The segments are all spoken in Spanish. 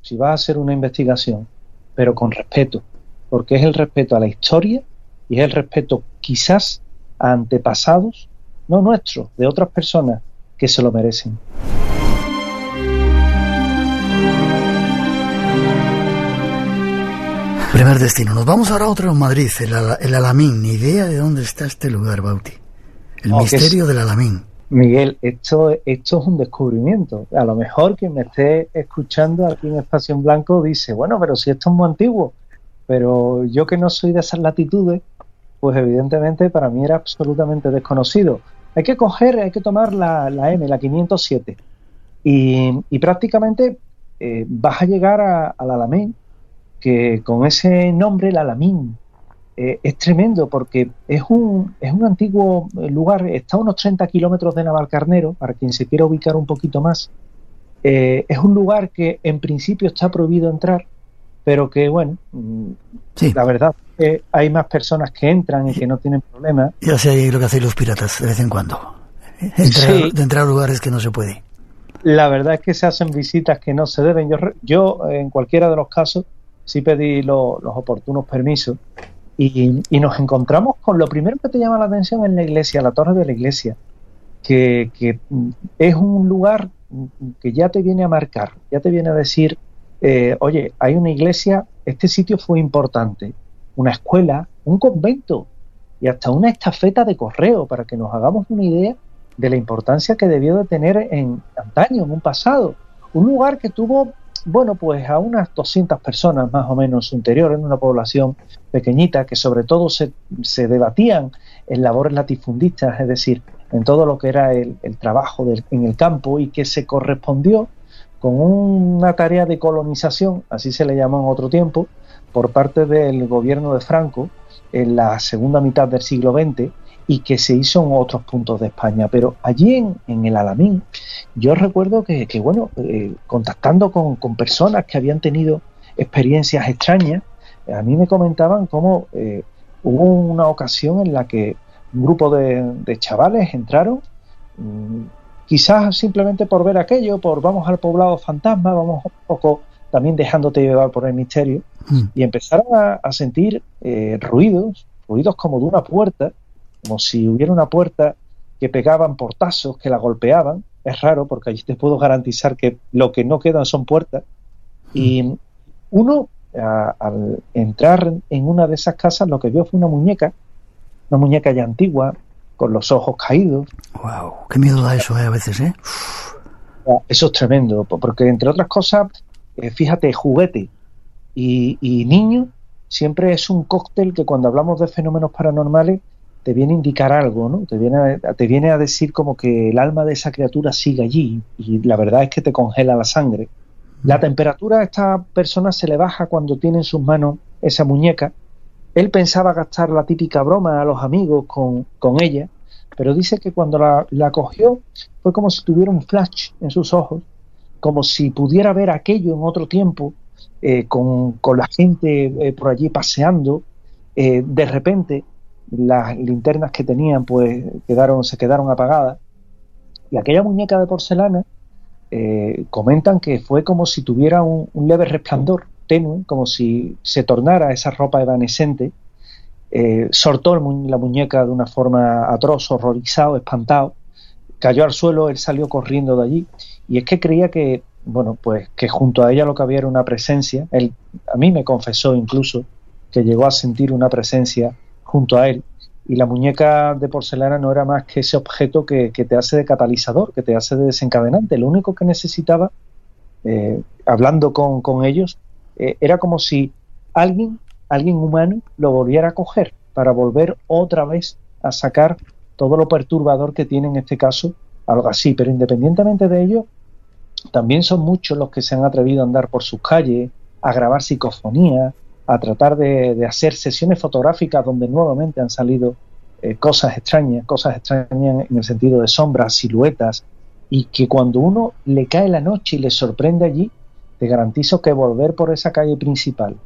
si vas a hacer una investigación, pero con respeto, porque es el respeto a la historia y es el respeto quizás a antepasados, no nuestros, de otras personas que se lo merecen. Primer destino. Nos vamos ahora a otro en Madrid, el Alamín. Ni idea de dónde está este lugar, Bauti. El misterio del Alamín. Miguel, esto es un descubrimiento. A lo mejor quien me esté escuchando aquí en Espacio en Blanco dice, bueno, pero si esto es muy antiguo. Pero yo, que no soy de esas latitudes, pues evidentemente para mí era absolutamente desconocido. Hay que tomar la M, la 507, y prácticamente vas a llegar al Alamín, que con ese nombre, el Alamín, es tremendo, porque es un antiguo lugar. Está a unos 30 kilómetros de Navalcarnero, para quien se quiera ubicar un poquito más. Es un lugar que en principio está prohibido entrar, pero que, bueno, sí, la verdad es que hay más personas que entran y que no tienen problema. Ya sé lo que hacen los piratas de vez en cuando, entrar a lugares que no se puede. La verdad es que se hacen visitas que no se deben. Yo en cualquiera de los casos, sí pedí los oportunos permisos, y nos encontramos con lo primero que te llama la atención en la iglesia, la torre de la iglesia, que es un lugar que ya te viene a marcar, ya te viene a decir, oye, hay una iglesia, este sitio fue importante, una escuela, un convento y hasta una estafeta de correo, para que nos hagamos una idea de la importancia que debió de tener en antaño, en un pasado. Un lugar que tuvo, bueno, pues a unas 200 personas más o menos en su interior, en una población pequeñita, que sobre todo se debatían en labores latifundistas, es decir, en todo lo que era el trabajo en el campo, y que se correspondió con una tarea de colonización, así se le llamó en otro tiempo, por parte del gobierno de Franco en la segunda mitad del siglo XX, y que se hizo en otros puntos de España. Pero allí en el Alamín, yo recuerdo que bueno, contactando con personas que habían tenido experiencias extrañas, a mí me comentaban cómo hubo una ocasión en la que un grupo de chavales entraron, quizás simplemente por ver aquello, vamos al poblado fantasma, vamos un poco también dejándote llevar por el misterio, y empezaron a sentir ruidos como de una puerta, como si hubiera una puerta que pegaban portazos, que la golpeaban. Es raro, porque allí te puedo garantizar que lo que no quedan son puertas. Y uno, al entrar en una de esas casas, lo que vio fue una muñeca ya antigua, con los ojos caídos. ¡Wow! ¡Qué miedo da eso, a veces, eh! Eso es tremendo, porque entre otras cosas, fíjate, juguete y niño siempre es un cóctel que, cuando hablamos de fenómenos paranormales, te viene a indicar algo, ¿no? Te viene a decir como que el alma de esa criatura sigue allí, y la verdad es que te congela la sangre. La temperatura a esta persona se le baja cuando tiene en sus manos esa muñeca. Él pensaba gastar la típica broma a los amigos con ella, pero dice que cuando la cogió fue como si tuviera un flash en sus ojos, como si pudiera ver aquello en otro tiempo, con la gente por allí paseando. De repente las linternas que tenían pues se quedaron apagadas, y aquella muñeca de porcelana comentan que fue como si tuviera un leve resplandor tenue, como si se tornara esa ropa evanescente. Soltó la muñeca de una forma atroz, horrorizado, espantado, cayó al suelo. Él salió corriendo de allí, y es que creía que, bueno, pues que junto a ella lo que había era una presencia. Él a mí me confesó incluso que llegó a sentir una presencia junto a él, y la muñeca de porcelana no era más que ese objeto que te hace de catalizador, que te hace de desencadenante. Lo único que necesitaba, hablando con ellos, era como si alguien humano lo volviera a coger, para volver otra vez a sacar todo lo perturbador que tiene en este caso algo así. Pero independientemente de ello, también son muchos los que se han atrevido a andar por sus calles, a grabar psicofonías, a tratar de hacer sesiones fotográficas donde nuevamente han salido cosas extrañas en el sentido de sombras, siluetas, y que cuando uno le cae la noche y le sorprende allí, te garantizo que volver por esa calle principal,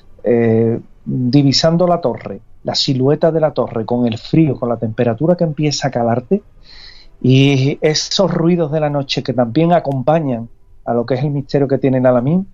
divisando la torre, la silueta de la torre, con el frío, con la temperatura que empieza a calarte, y esos ruidos de la noche que también acompañan a lo que es el misterio que tiene el Alamín,